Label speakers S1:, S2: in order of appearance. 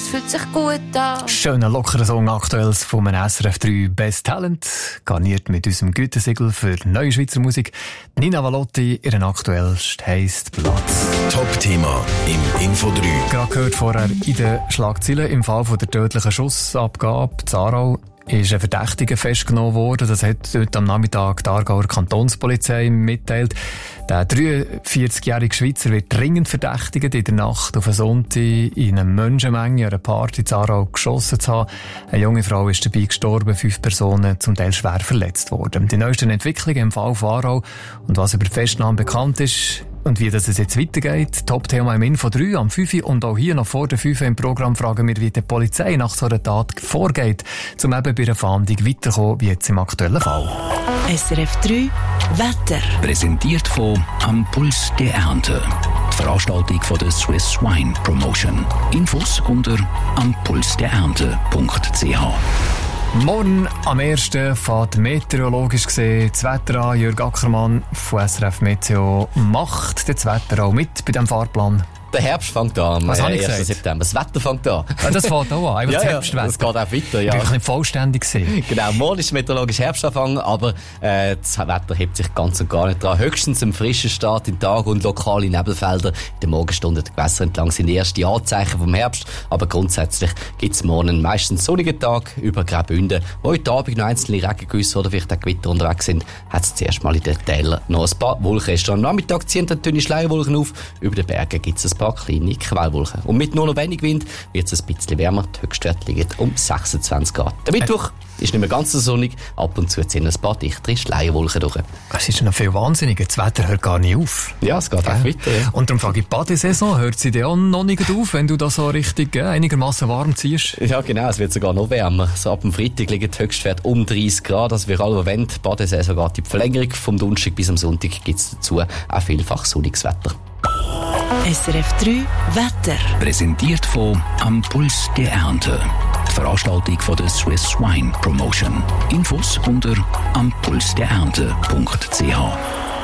S1: es fühlt sich gut an.
S2: Schöner, lockerer Song aktuelles vom SRF 3 Best Talent. Garniert mit unserem Gütesiegel für neue Schweizer Musik. Nina Valotti, ihren aktuellst heisst Platz.
S3: Top-Thema im Info 3.
S2: Gerade gehört vorher in den Schlagzeilen im Fall von der tödlichen Schussabgabe in Aarau ist ein Verdächtiger festgenommen worden. Das hat heute am Nachmittag die Aargauer Kantonspolizei mitteilt. Der 43-jährige Schweizer wird dringend verdächtigt, in der Nacht auf einen Sonntag in einer Menschenmenge an einer Party in Aarau geschossen zu haben. Eine junge Frau ist dabei gestorben, 5 Personen zum Teil schwer verletzt worden. Die neuesten Entwicklungen im Fall von Aarau und was über die Festnahme bekannt ist, und wie das jetzt weitergeht, Top-Thema im Info 3 am 5 und auch hier noch vor der 5 im Programm fragen wir, wie die Polizei nach so einer Tat vorgeht, um eben bei einer Fahndung weiterzukommen, wie jetzt im aktuellen Fall.
S4: SRF 3 Wetter.
S5: Präsentiert von Am Puls der Ernte. Die Veranstaltung von der Swiss Wine Promotion. Infos unter ampulsderernte.ch.
S2: Morgen am 1. fährt meteorologisch gesehen das Wetter an. Jörg Ackermann von SRF Meteo macht das Wetter auch mit bei diesem Fahrplan.
S6: Der Herbst fängt an am 1. September. Das Wetter fängt an.
S2: Ja, das fängt auch an. Einfach das Herbstwetter.
S6: Das geht auch weiter, ja.
S2: Ich war nicht vollständig gesehen.
S6: Genau, morgen ist meteorologisch Herbstanfang, aber das Wetter hebt sich ganz und gar nicht dran. Höchstens ein frischer Start in den Tag und lokale Nebelfelder. In den Morgenstunden der Gewässer entlang sind die ersten Anzeichen vom Herbst. Aber grundsätzlich gibt es morgen einen meistens sonnigen Tag über Graubünden. Wo heute Abend noch einzelne Regengüsse oder vielleicht auch Gewitter unterwegs sind, hat es zuerst mal in den Tälern noch ein paar Wolkenreste. Am Nachmittag ziehen dann dünne Schleierwolken auf. Über den Bergen gibt es ein paar kleine Quellwolken. Und mit nur noch wenig Wind wird es ein bisschen wärmer. Die Höchstwerte liegen um 26 Grad. Der Mittwoch ist nicht mehr ganz so sonnig. Ab und zu ziehen ein paar dichtere Schleierwolken durch.
S2: Es ist noch viel wahnsinniger. Das Wetter hört gar nicht auf.
S6: Ja, es geht auch weiter. Ja.
S2: Und darum frage ich, die Badesaison, hört sie dir auch noch nicht auf, wenn du da so richtig einigermaßen warm ziehst?
S6: Ja, genau. Es wird sogar noch wärmer. So ab dem Freitag liegen die Höchstwerte um 30 Grad. Also wir alle wollen, die Badesaison geht in die Verlängerung. Vom Donnerstag bis am Sonntag gibt es dazu auch vielfach sonniges Wetter.
S4: SRF 3 Wetter.
S5: Präsentiert von Am Puls der Ernte. Die Veranstaltung von der Swiss Wine Promotion. Infos unter ampulsderernte.ch.